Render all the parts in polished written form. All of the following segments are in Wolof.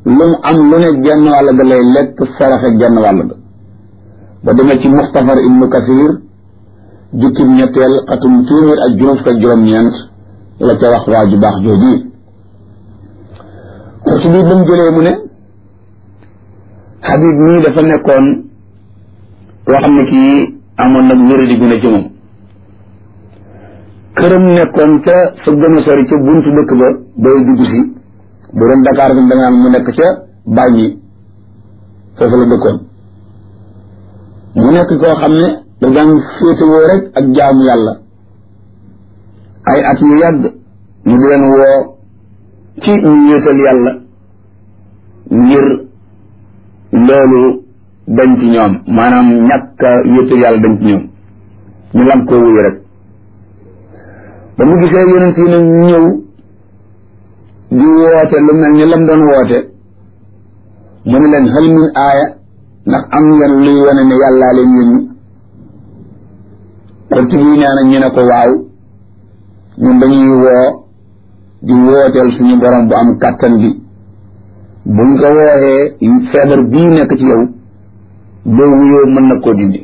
lu mu am lu ne genn wàll ga lay lekk saraxe genn wàll ga ba demee ci Muxtasar Ibnu Kasiir jukkim ñetteel xatum téeméer ak juróom fukk ak juróom-ñeent la ca wax waa ju baax jooji xurtu bi mu jëlee mu ne Habib mii dafa nekkoon koo xam ne kii amoon nag wéradi gu ne ci moom këram nekkoon ca fa gën a sori ca buntu dëkk ba bay dugg si bu doon Dakar bi da nga mu nekk ca Bàññi foofu la dëkkoon mu nekk koo xam ne da daan féetewoo rek ak jaamu yàlla ay at yu yàgg ñu di leen woo ci ñu wéetal yàlla ngir loolu dañ ci ñoom maanaam ñàkk a wéetal yàlla dañ ci ñoom ñu lam koo wuyu rek ba mu gisee yonent yi nag ñëw di woote lu mel ni lam doon woote mu ne leen hal min aaya ndax am ngeen luy wane ne yàllaa leen yónni kon ci bii nee na ñu ne ko waaw ñun dañuy woo di wooteel suñu borom bu am kàttan bi buñ ko wooxee feebar bii nekk ci yow boo wuyoo mën na koo dindi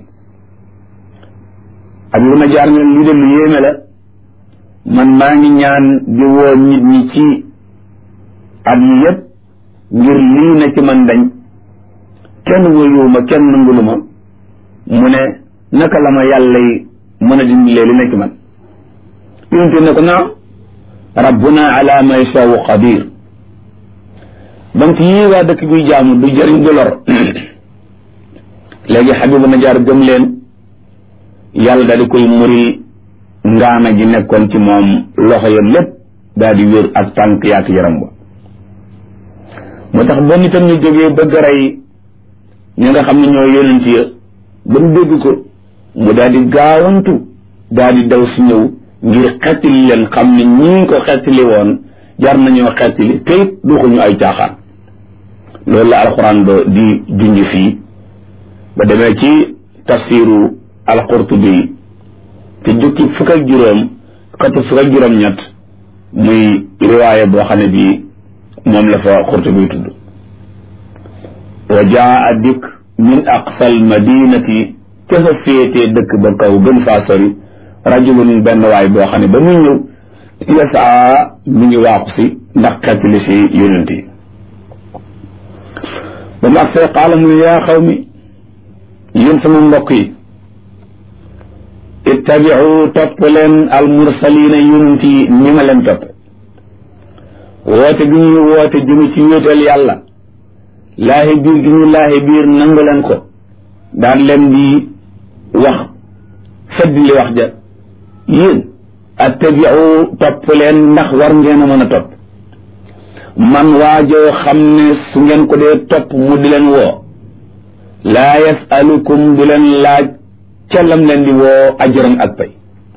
ak lu ma jaar ne lii de lu yéeme la man maa ngi ñaan di woo nit ñi ci at yi yépp ngir lii na ci man dañ kenn wuyuuma kenn nanguluma mu ne naka la ma yàlla yi mën a dindilee li na ci man yonte ne ko naam rabbuna ala ma yashaa'u qadir donc yii waa dëkk guy jaamu du jëriñ du lor léegi Habibu Najaar gëm leen yàlla daal di koy muri ngaana ji nekkoon ci moom loxo ya lépp daal di wér ak tànk yaak yaram ba moo tax ba nitam ñu jógee bëgg rey ñi nga xam ne ñoo yonent ya ba mu dégg ko mu daal di gaawantu daal di daw si ñëw ngir xettili leen xam ne ñii ko xettili woon jar nañoo xettili te it duxuñu ay caaxaan loolu la alxuraan ba di junj fii ba demee ci tafsiru al-Qurtubi te jukki fukk ak juróom xatu fukk ak juróom ñett muy riwaaya boo xam ne bii moom la fa Qurtubi tudd wa jaa dikk min aqsal madinati ca fa féetee dëkk ba kaw gën faa sori rajulun benn waay boo xam ne ba muy ñëw yasaa mi ngi waaxu si ndax xettali si yonent yi ba mu agsee qaala mu ne yaa xawmi yéen sama mbokk yi ittabiu topp leen al mursalina yonent yi ni ma leen topp woote gi ñuy woote jëme ci wéetal yàlla laahi biir gi ñu laahi biir nangu leen ko daan leen di wax fedd li wax ja yéen attabiu topp leen ndax war ngeen a mën a topp man waajoo xam ne su ngeen ko dee topp mu di leen woo laa yasalukum du leen laaj ca lam leen di woo ajran ak pay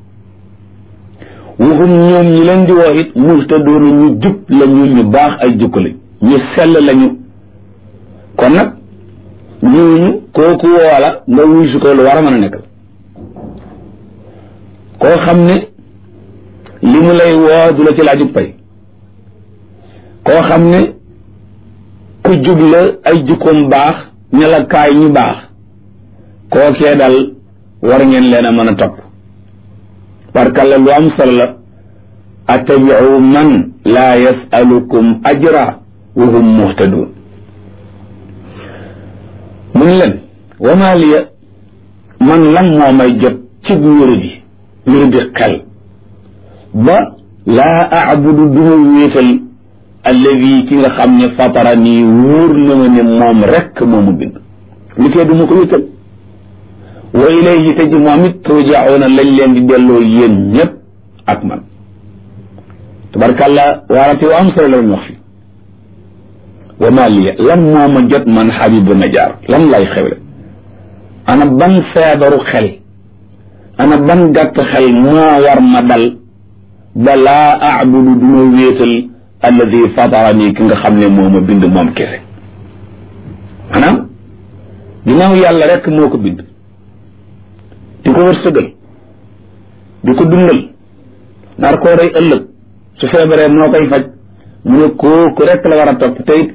waxum ñoom ñi leen di woo it muhtadoona ñu jub lañu ñu baax ay jukk lañ ñu sell lañu kon nag ñooñu kooku woola nga wuy su ko lu war a mën a nekk la koo xam ne li mu lay woo du la ci laajub pay koo xam ne ku jub la ay jukkoom baax ña la kaay ñu baax kookee dal war ngeen leen a mën a topp barkalla lu am solo la attabiu man laa yasalukum ajra wa hum muhtadun mu ne leen wama liya man lan moo may jot ci wéradi xel ba laa aabudu duma wéetal alladi ki nga xam ne fatara nii wóor na ma ne moom rekk moomu bind li koy duma ko wéetal wa ilayhi te ji moom it turjauna lañ leen di delloo yéen ñépp ak man tabarkàlla waarate wa am solo la ñu wax fi wa ma liya lan moo ma jot man Habibu Najaar lan lay xewle ana ban feebaru xel ana ban gàtt xel moo war ma dal ba laa aabudu duma wéetal alladi fatarani ki nga xam ne moo ma bind moom kese maanaam ginnaaw yàlla rekk moo ko bind di ko wërsëgal di ko dundal nar koo rey ëllëg su feebaree moo koy faj mu ne kooku rekk la war a topp te it